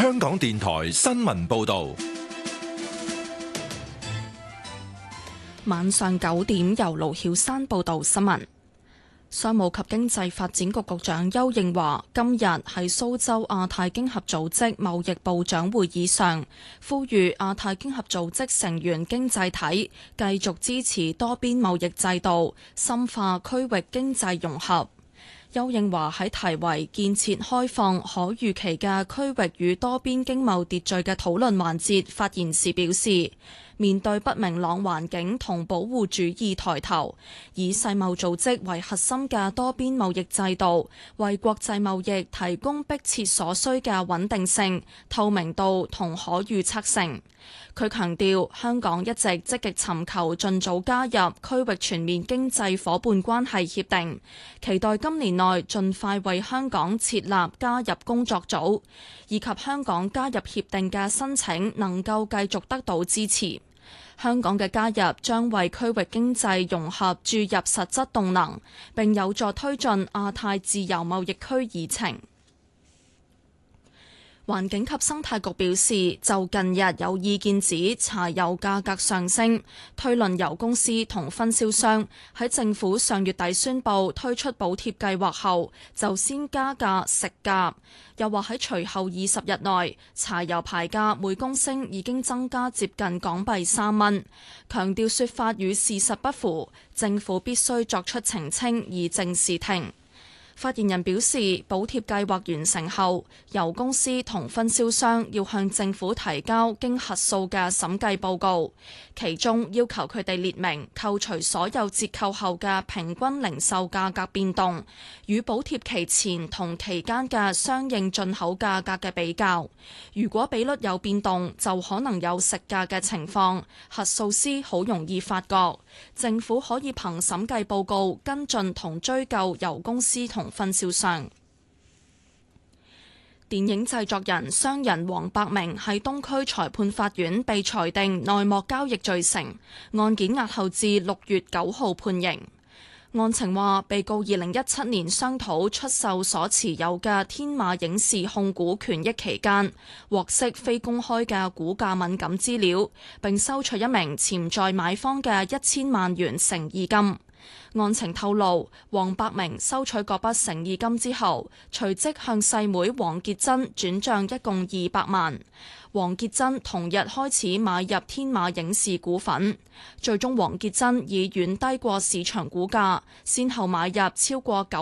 香港電台新聞報道。 晚上9點，由盧曉珊報道新聞。商務及經濟發展局局長邱應華今日喺蘇州亞太經合組織貿易部長會議上，呼籲亞太經合組織成員經濟體繼續支持多邊貿易制度，深化區域經濟融合。邱應華喺題為建設開放可預期嘅區域與多邊經貿秩序嘅討論環節發言時表示，面對不明朗環境同保護主義抬頭，以世貿組織為核心嘅多邊貿易制度，為國際貿易提供迫切所需嘅穩定性、透明度同可預測性。佢強調，香港一直積極尋求盡早加入區域全面經濟夥伴關係協定，期待今年內盡快為香港設立加入工作組，以及香港加入協定嘅申請能夠繼續得到支持。香港嘅加入將為區域經濟融合注入實質動能，並有助推進亞太自由貿易區議程。環境及生態局表示，就近日有意見指柴油價格上升，推論油公司同分銷商喺政府上月底宣布推出補貼計劃後，就先加價食價。又話喺隨後20日內，柴油牌價每公升已經增加接近港幣3蚊，強調說法與事實不符，政府必須作出澄清以正視聽。發言人表示，補貼計劃完成後，油公司同分銷商要向政府提交經核數嘅審計報告，其中要求佢哋列明扣除所有折扣後嘅平均零售價格變動，與補貼期前同期間嘅相應進口價格嘅比較。如果比率有變動，就可能有食價嘅情況，核數師好容易發覺。政府可以憑審計報告跟進同追究油公司同分銷商。電影製作人、商人黃百鳴喺東區裁判法院被裁定內幕交易罪成，案件押後至6月9號判刑。案情話，被告2017年商討出售所持有嘅天馬影視控股權益期間，獲悉非公開嘅股價敏感資料，並收取一名潛在買方嘅1000萬元誠意金。案情透露，黃百鳴收取嗰筆誠意金之後，隨即向細妹黃潔珍轉帳一共200萬。黃潔珍同日開始買入天馬影視股份，最終黃潔珍以遠低過市場股價，先後買入超過